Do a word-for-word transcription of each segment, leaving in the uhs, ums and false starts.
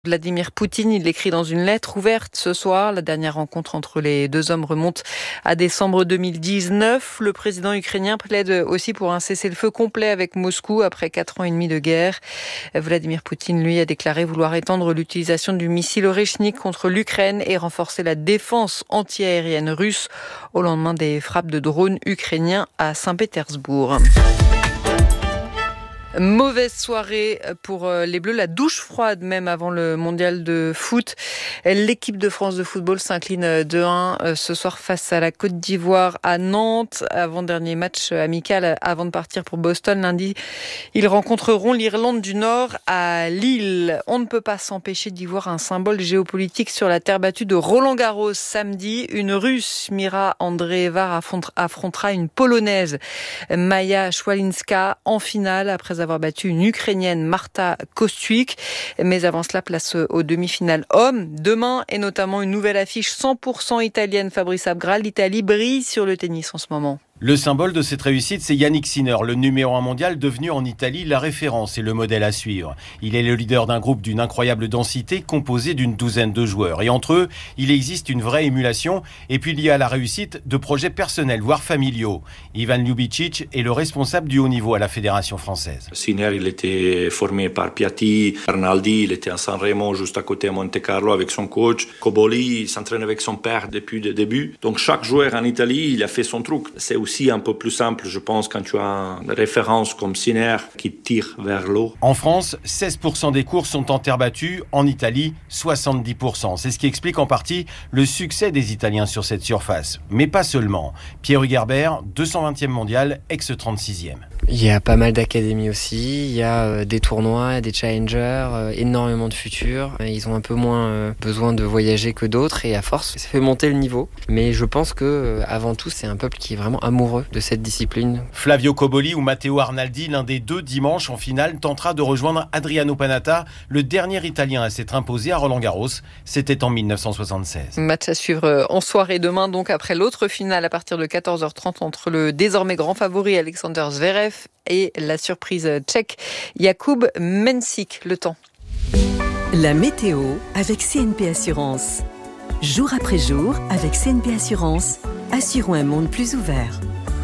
Vladimir Poutine, il l'écrit dans une lettre ouverte ce soir. La dernière rencontre entre les deux hommes remonte à décembre deux mille dix-neuf. Le président ukrainien plaide aussi pour un cessez-le-feu complet avec Moscou après quatre ans et demi de guerre. Vladimir Poutine, lui, a déclaré vouloir étendre l'utilisation du missile Orekhnik contre l'Ukraine et renforcer la défense antiaérienne russe au lendemain des frappes de drones ukrainiens à Saint-Pétersbourg. Mauvaise soirée pour les Bleus, la douche froide même avant le mondial de foot. L'équipe de France de football s'incline deux un ce soir face à la Côte d'Ivoire à Nantes. Avant-dernier match amical avant de partir pour Boston lundi. Ils rencontreront l'Irlande du Nord à Lille. On ne peut pas s'empêcher d'y voir un symbole géopolitique sur la terre battue de Roland-Garros samedi. Une Russe, Mira Andreeva, affrontera une Polonaise, Maja Szwalinska, en finale après avoir battu une Ukrainienne, Marta Kostyuk. Mais avant cela, place aux demi-finales hommes. Demain, et notamment une nouvelle affiche cent pour cent italienne, Fabrice Abgral. L'Italie brille sur le tennis en ce moment. Le symbole de cette réussite, c'est Yannick Sinner, le numéro un mondial, devenu en Italie la référence et le modèle à suivre. Il est le leader d'un groupe d'une incroyable densité composé d'une douzaine de joueurs. Et entre eux, il existe une vraie émulation. Et puis il y a la réussite de projets personnels, voire familiaux. Ivan Ljubicic est le responsable du haut niveau à la Fédération française. Sinner, il était formé par Piatti, Arnaldi, il était à Sanremo, juste à côté à Monte Carlo avec son coach. Cobolli, il s'entraîne avec son père depuis le début. Donc chaque joueur en Italie, il a fait son truc. C'est aussi un peu plus simple, je pense, quand tu as une référence comme Sinner qui tire vers l'eau. En France, seize pour cent des courses sont en terre battue. En Italie, soixante-dix pour cent. C'est ce qui explique en partie le succès des Italiens sur cette surface. Mais pas seulement. Pierre Hugerbert, deux cent vingtième mondial, ex-trente-sixième. Il y a pas mal d'académies aussi, il y a euh, des tournois, des challengers, euh, énormément de futurs. Ils ont un peu moins euh, besoin de voyager que d'autres et à force, ça fait monter le niveau. Mais je pense que euh, avant tout, c'est un peuple qui est vraiment amoureux de cette discipline. Flavio Cobolli ou Matteo Arnaldi, l'un des deux dimanche en finale, tentera de rejoindre Adriano Panatta, le dernier Italien à s'être imposé à Roland-Garros. C'était en dix-neuf cent soixante-seize. Match à suivre en soirée demain, donc après l'autre finale à partir de quatorze heures trente entre le désormais grand favori Alexander Zverev et la surprise tchèque Jakub Mensik. Le temps. La météo avec C N P Assurance. Jour après jour, avec C N P Assurance, assurons un monde plus ouvert.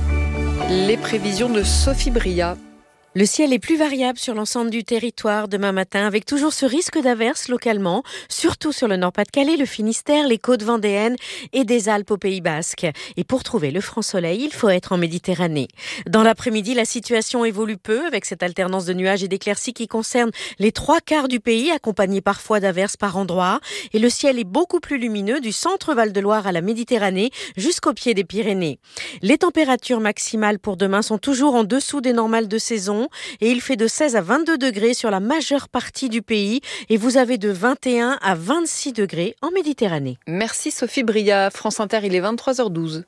Les prévisions de Sophie Bria. Le ciel est plus variable sur l'ensemble du territoire demain matin, avec toujours ce risque d'averses localement, surtout sur le Nord-Pas-de-Calais, le Finistère, les côtes vendéennes et des Alpes au Pays Basque. Et pour trouver le franc soleil, il faut être en Méditerranée. Dans l'après-midi, la situation évolue peu, avec cette alternance de nuages et d'éclaircies qui concerne les trois quarts du pays, accompagnés parfois d'averses par endroits. Et le ciel est beaucoup plus lumineux du centre Val-de-Loire à la Méditerranée jusqu'au pied des Pyrénées. Les températures maximales pour demain sont toujours en dessous des normales de saison. Et il fait de seize à vingt-deux degrés sur la majeure partie du pays et vous avez de vingt et un à vingt-six degrés en Méditerranée. Merci Sophie Bria. France Inter, il est vingt-trois heures douze.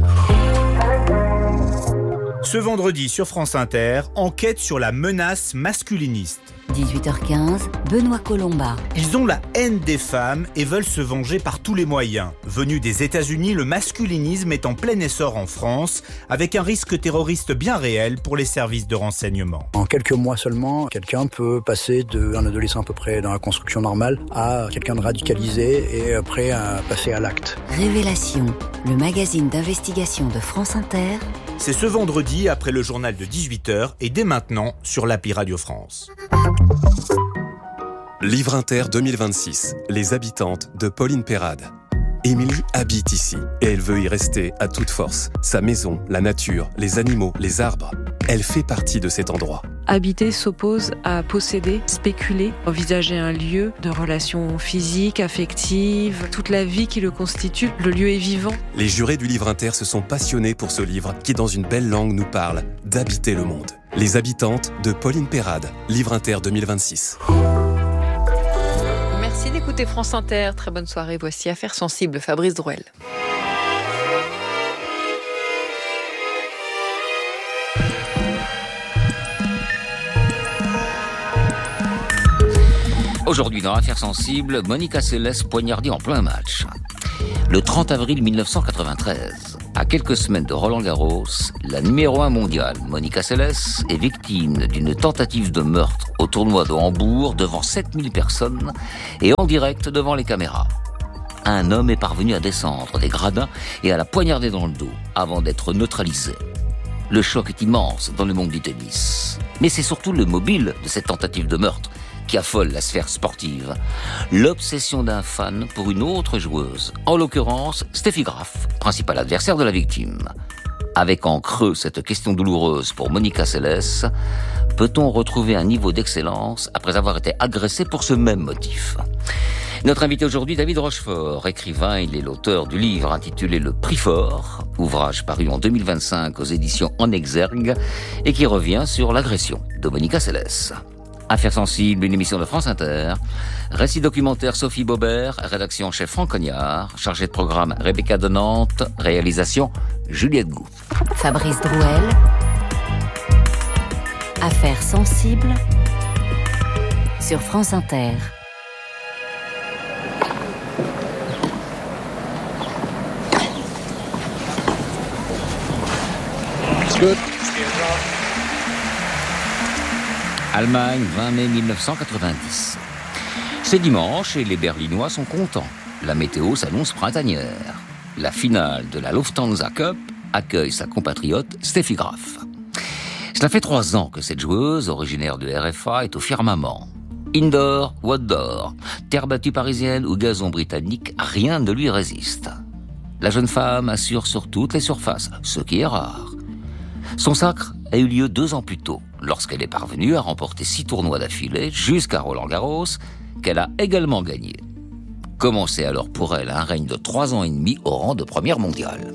Ce vendredi sur France Inter, enquête sur la menace masculiniste. dix-huit heures quinze, Benoît Colomba. Ils ont la haine des femmes et veulent se venger par tous les moyens. Venu des États-Unis, le masculinisme est en plein essor en France, avec un risque terroriste bien réel pour les services de renseignement. En quelques mois seulement, quelqu'un peut passer d'un adolescent à peu près dans la construction normale à quelqu'un de radicalisé et prêt à passer à l'acte. Révélation, le magazine d'investigation de France Inter. C'est ce vendredi après le journal de dix-huit heures et dès maintenant sur l'appli Radio France. Livre Inter deux mille vingt-six, Les habitantes de Pauline Perrade. Émilie habite ici et elle veut y rester à toute force. Sa maison, la nature, les animaux, les arbres. Elle fait partie de cet endroit. Habiter s'oppose à posséder, spéculer, envisager un lieu de relations physiques, affectives, toute la vie qui le constitue. Le lieu est vivant. Les jurés du Livre Inter se sont passionnés pour ce livre qui, dans une belle langue, nous parle d'habiter le monde. Les habitantes de Pauline Perrade. Livre Inter deux mille vingt-six. Merci d'écouter France Inter. Très bonne soirée. Voici Affaires sensibles, Fabrice Drouel. Aujourd'hui dans Affaires sensibles, Monica Seles poignardée en plein match. Le trente avril mille neuf cent quatre-vingt-treize, à quelques semaines de Roland-Garros, la numéro un mondiale, Monica Seles, est victime d'une tentative de meurtre au tournoi de Hambourg devant sept mille personnes et en direct devant les caméras. Un homme est parvenu à descendre des gradins et à la poignarder dans le dos avant d'être neutralisé. Le choc est immense dans le monde du tennis. Mais c'est surtout le mobile de cette tentative de meurtre qui affole la sphère sportive. L'obsession d'un fan pour une autre joueuse, en l'occurrence Steffi Graf, principal adversaire de la victime. Avec en creux cette question douloureuse pour Monica Seles, peut-on retrouver un niveau d'excellence après avoir été agressé pour ce même motif ? Notre invité aujourd'hui, David Rochefort, écrivain, il est l'auteur du livre intitulé Le Prix Fort, ouvrage paru en deux mille vingt-cinq aux éditions En Exergue et qui revient sur l'agression de Monica Seles. Affaires sensibles, une émission de France Inter. Récit documentaire Sophie Baubert, rédaction chef Franck Cognard, chargé de programme Rebecca de Nantes, réalisation Juliette Gou. Fabrice Drouel. Affaires sensibles sur France Inter. It's good. Allemagne, vingt mai mille neuf cent quatre-vingt-dix. C'est dimanche et les Berlinois sont contents. La météo s'annonce printanière. La finale de la Lufthansa Cup accueille sa compatriote Steffi Graf. Cela fait trois ans que cette joueuse, originaire de R F A, est au firmament. Indoor ou outdoor, terre battue parisienne ou gazon britannique, rien ne lui résiste. La jeune femme assure sur toutes les surfaces, ce qui est rare. Son sacre a eu lieu deux ans plus tôt, lorsqu'elle est parvenue à remporter six tournois d'affilée jusqu'à Roland-Garros, qu'elle a également gagné. Commençait alors pour elle un règne de trois ans et demi au rang de première mondiale.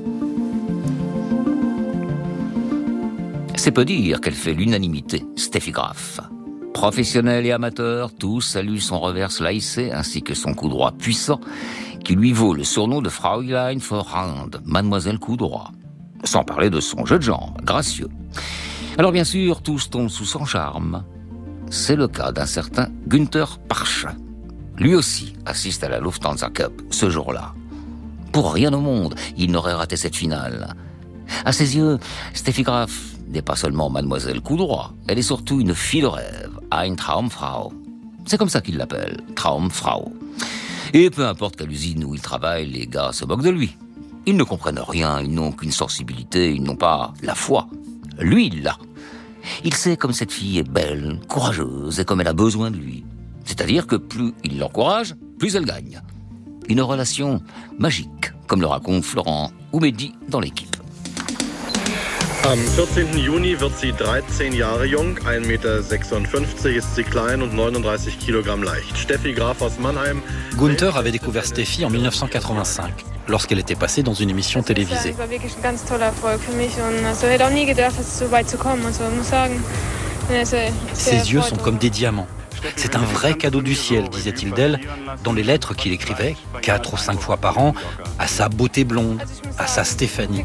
C'est peu dire qu'elle fait l'unanimité, Steffi Graf. Professionnels et amateurs, tous saluent son revers slicé ainsi que son coup droit puissant, qui lui vaut le surnom de Fräulein Vorhand, Mademoiselle coup droit. Sans parler de son jeu de jambes, gracieux. Alors bien sûr, tous tombent sous son charme. C'est le cas d'un certain Günther Parche. Lui aussi assiste à la Lufthansa Cup ce jour-là. Pour rien au monde, il n'aurait raté cette finale. À ses yeux, Steffi Graf n'est pas seulement Mademoiselle coup droit, elle est surtout une fille de rêve, eine Traumfrau. C'est comme ça qu'il l'appelle, Traumfrau. Et peu importe quelle usine où il travaille, les gars se moquent de lui. Ils ne comprennent rien, ils n'ont qu'une sensibilité, ils n'ont pas la foi. Lui, il l'a. Il sait comme cette fille est belle, courageuse et comme elle a besoin de lui. C'est-à-dire que plus il l'encourage, plus elle gagne. Une relation magique, comme le raconte Florent Oumedi dans l'équipe. Am vierzehnten Juni wird sie dreizehn Jahre jung, ein Meter sechsundfünfzig ist sie klein und neununddreißig Kilogramm leicht. Steffi Graf aus Mannheim. Günther avait découvert Steffi en mille neuf cent quatre-vingt-cinq, lorsqu'elle était passée dans une émission télévisée. Das war wirklich ein ganz toller Erfolg für mich und also ich hätte auch nie gedacht, dass es so weit zu kommen. Also ich muss sagen, ses yeux sont comme des diamants. C'est un vrai cadeau du ciel, disait-il d'elle, dans les lettres qu'il écrivait, quatre ou cinq fois par an, à sa beauté blonde, à sa Stéphanie.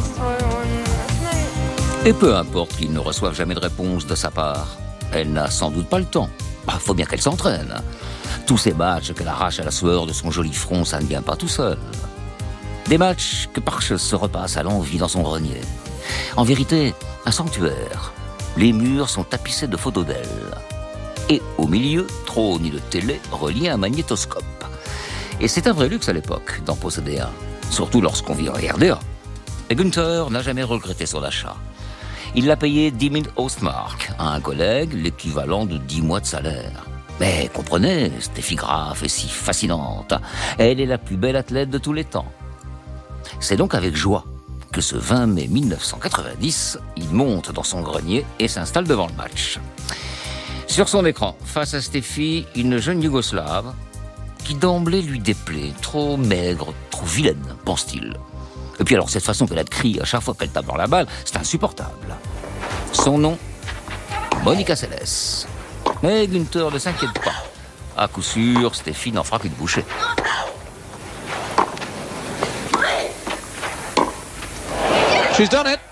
Et peu importe qu'il ne reçoive jamais de réponse de sa part. Elle n'a sans doute pas le temps. Bah, faut bien qu'elle s'entraîne. Tous ces matchs qu'elle arrache à la sueur de son joli front, ça ne vient pas tout seul. Des matchs que Parche se repasse à l'envi dans son grenier. En vérité, un sanctuaire. Les murs sont tapissés de photos d'elle. Et au milieu, trône une télé reliée à un magnétoscope. Et c'est un vrai luxe à l'époque d'en posséder un. Surtout lorsqu'on vit en R D A. Et Günther n'a jamais regretté son achat. Il l'a payé dix mille Ostmark à un collègue, l'équivalent de dix mois de salaire. Mais comprenez, Steffi Graf est si fascinante. Elle est la plus belle athlète de tous les temps. C'est donc avec joie que ce vingt mai mille neuf cent quatre-vingt-dix, il monte dans son grenier et s'installe devant le match. Sur son écran, face à Steffi, une jeune Yougoslave qui d'emblée lui déplaît, trop maigre, trop vilaine, pense-t-il. Et puis alors, cette façon qu'elle a de crier à chaque fois qu'elle tape dans la balle, c'est insupportable. Son nom, Monica Seles. Mais Günther ne s'inquiète pas. À coup sûr, Steffi n'en fera qu'une bouchée. She's done it.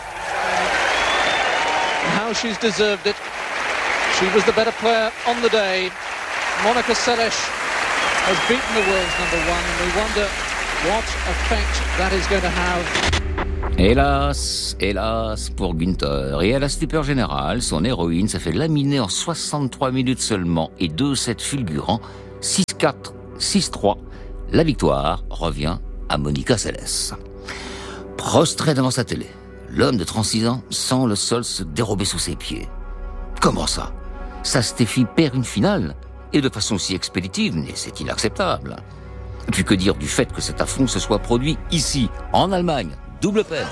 How she's deserved it. She was the better player on the day. Monica Seles has beaten the world's number one, and we wonder what effect that is going to have. Hélas, hélas pour Günther. Et à la stupeur générale, son héroïne s'est fait laminer en soixante-trois minutes seulement et deux sets fulgurants, six quatre, six trois. La victoire revient à Monica Seles. Prostré devant sa télé, l'homme de trente-six ans sent le sol se dérober sous ses pieds. Comment ça ? Sa Steffi perd une finale, et de façon si expéditive, mais c'est inacceptable. Et puis que dire du fait que cet affront se soit produit ici, en Allemagne, double peine.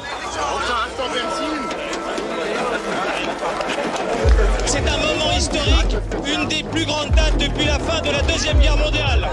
C'est un moment historique, une des plus grandes dates depuis la fin de la Deuxième Guerre mondiale.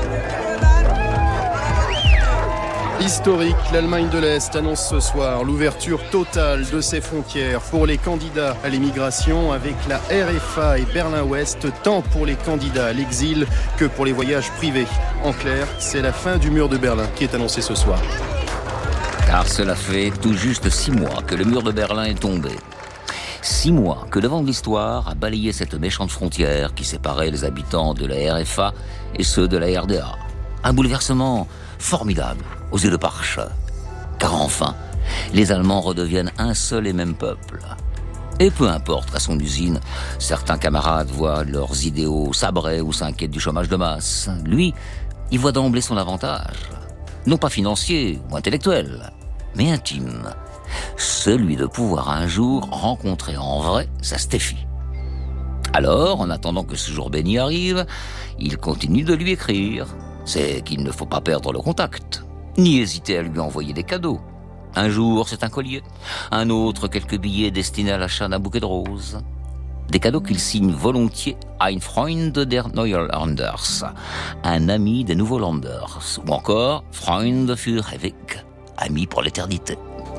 Historique, l'Allemagne de l'Est annonce ce soir l'ouverture totale de ses frontières pour les candidats à l'émigration avec la R F A et Berlin-Ouest, tant pour les candidats à l'exil que pour les voyages privés. En clair, c'est la fin du mur de Berlin qui est annoncée ce soir. Car cela fait tout juste six mois que le mur de Berlin est tombé. Six mois que le vent de l'histoire a balayé cette méchante frontière qui séparait les habitants de la R F A et ceux de la R D A. Un bouleversement formidable aux yeux de Parche. Car enfin, les Allemands redeviennent un seul et même peuple. Et peu importe qu'à son usine, certains camarades voient leurs idéaux sabrés ou s'inquiètent du chômage de masse. Lui, il voit d'emblée son avantage. Non pas financier ou intellectuel, mais intime. Celui de pouvoir un jour rencontrer en vrai sa Steffi. Alors, en attendant que ce jour béni arrive, il continue de lui écrire. C'est qu'il ne faut pas perdre le contact, ni hésiter à lui envoyer des cadeaux. Un jour, c'est un collier, un autre, quelques billets destinés à l'achat d'un bouquet de roses. Des cadeaux qu'il signe volontiers Ein Freund der Neulanders, un ami des Nouveaux Landers, ou encore Freund für ewig, ami pour l'éternité.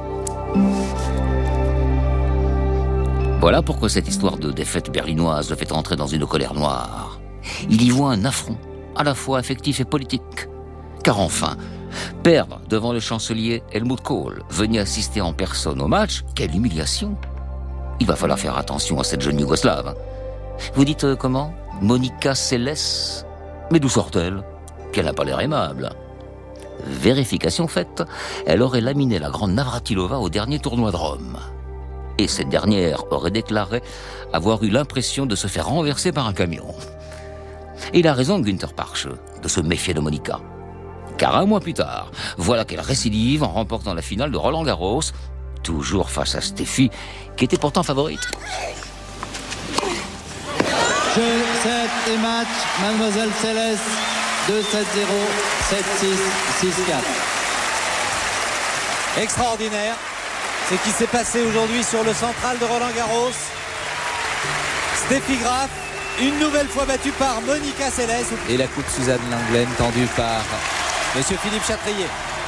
Voilà pourquoi cette histoire de défaite berlinoise le fait entrer dans une colère noire. Il y voit un affront, à la fois affectif et politique. Car enfin, perdre devant le chancelier Helmut Kohl, venir assister en personne au match, quelle humiliation! Il va falloir faire attention à cette jeune Yougoslave. Vous dites euh, comment ? Monica Seles ? Mais d'où sort-elle ? Qu'elle n'a pas l'air aimable. Vérification faite, elle aurait laminé la grande Navratilova au dernier tournoi de Rome. Et cette dernière aurait déclaré avoir eu l'impression de se faire renverser par un camion. Et il a raison, Günther Parche, de se méfier de Monica. Car un mois plus tard, voilà qu'elle récidive en remportant la finale de Roland-Garros, toujours face à Steffi, qui était pourtant favorite. Jeu, set et match, Mademoiselle Seles, deux sept zéro, sept six, six quatre. Extraordinaire, ce qui s'est passé aujourd'hui sur le central de Roland-Garros. Steffi Graf, une nouvelle fois battue par Monica Seles. Et la coupe Suzanne Lenglen tendue par Monsieur Philippe Chatrier.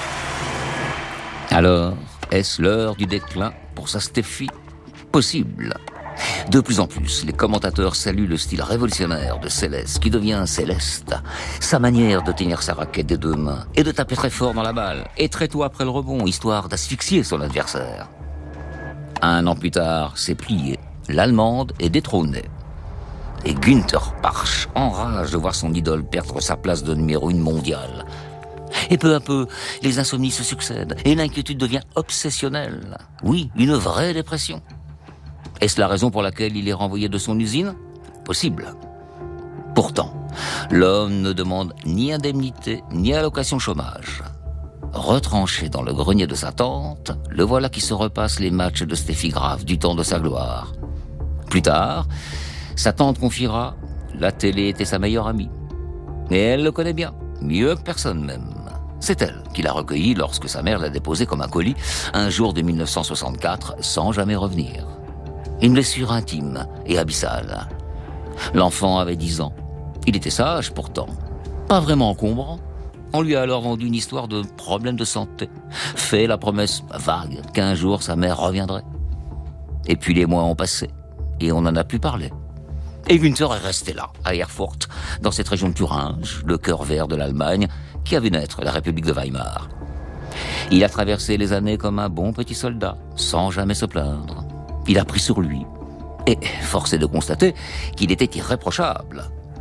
Alors, est-ce l'heure du déclin pour sa Steffi ? Possible. De plus en plus, les commentateurs saluent le style révolutionnaire de Seles, qui devient céleste. Sa manière de tenir sa raquette des deux mains et de taper très fort dans la balle, et très tôt après le rebond, histoire d'asphyxier son adversaire. Un an plus tard, c'est plié. L'Allemande est détrônée. Et Günther Parche enrage de voir son idole perdre sa place de numéro une mondiale. Et peu à peu, les insomnies se succèdent et l'inquiétude devient obsessionnelle. Oui, une vraie dépression. Est-ce la raison pour laquelle il est renvoyé de son usine ? Possible. Pourtant, l'homme ne demande ni indemnité ni allocation chômage. Retranché dans le grenier de sa tante, le voilà qui se repasse les matchs de Steffi Graf du temps de sa gloire. Plus tard, sa tante confiera, la télé était sa meilleure amie. Et elle le connaît bien, mieux que personne même. C'est elle qui l'a recueilli lorsque sa mère l'a déposé comme un colis un jour de mille neuf cent soixante-quatre, sans jamais revenir. Une blessure intime et abyssale. L'enfant avait dix ans. Il était sage pourtant, pas vraiment encombrant. On lui a alors vendu une histoire de problème de santé, fait la promesse vague qu'un jour sa mère reviendrait. Et puis les mois ont passé, et on n'en a plus parlé. Et Günther est resté là, à Erfurt, dans cette région de Thuringe, le cœur vert de l'Allemagne, qui a vu naître la République de Weimar. Il a traversé les années comme un bon petit soldat, sans jamais se plaindre. Il a pris sur lui, et force est de constater qu'il était irréprochable.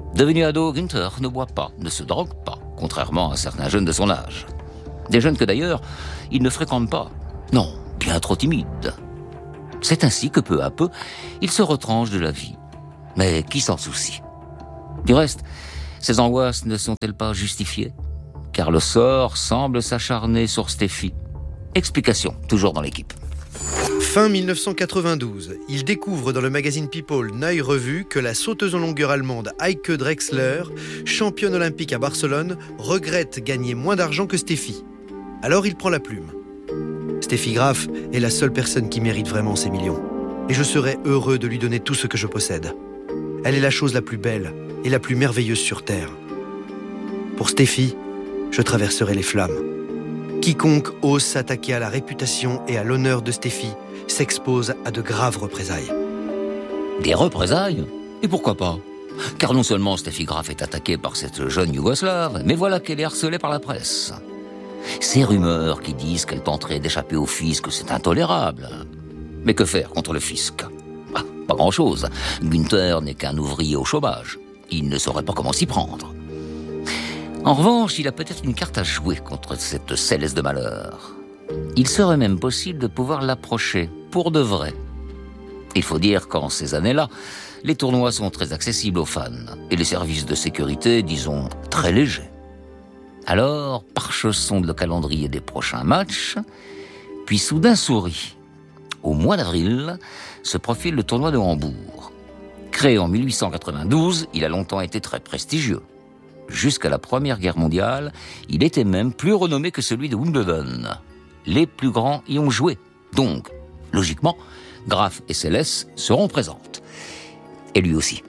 Devenu ado, Günther ne boit pas, ne se drogue pas, contrairement à certains jeunes de son âge. Des jeunes que d'ailleurs, il ne fréquente pas. Non, bien trop timide. C'est ainsi que peu à peu, il se retranche de la vie. Mais qui s'en soucie? Du reste, ces angoisses ne sont-elles pas justifiées? Car le sort semble s'acharner sur Steffi. Explication, toujours dans l'équipe. Fin dix-neuf cent quatre-vingt-douze, il découvre dans le magazine People Neue Revue que la sauteuse en longueur allemande Heike Drexler, championne olympique à Barcelone, regrette gagner moins d'argent que Steffi. Alors il prend la plume. Steffi Graf est la seule personne qui mérite vraiment ces millions. Et je serais heureux de lui donner tout ce que je possède. Elle est la chose la plus belle et la plus merveilleuse sur Terre. Pour Steffi, je traverserai les flammes. Quiconque ose s'attaquer à la réputation et à l'honneur de Steffi s'expose à de graves représailles. Des représailles? Et pourquoi pas? Car non seulement Steffi Graf est attaquée par cette jeune Yougoslave, mais voilà qu'elle est harcelée par la presse. Ces rumeurs qui disent qu'elle tenterait d'échapper au fisc, c'est intolérable. Mais que faire contre le fisc? Ah, pas grand-chose. Günther n'est qu'un ouvrier au chômage. Il ne saurait pas comment s'y prendre. En revanche, il a peut-être une carte à jouer contre cette Céleste de malheur. Il serait même possible de pouvoir l'approcher, pour de vrai. Il faut dire qu'en ces années-là, les tournois sont très accessibles aux fans, et les services de sécurité, disons, très légers. Alors, parchesons le calendrier des prochains matchs, puis soudain souris. Au mois d'avril, se profile le tournoi de Hambourg. Créé en dix-huit cent quatre-vingt-douze, il a longtemps été très prestigieux. Jusqu'à la Première Guerre mondiale, il était même plus renommé que celui de Wimbledon. Les plus grands y ont joué. Donc, logiquement, Graf et Céleste seront présentes. Et lui aussi.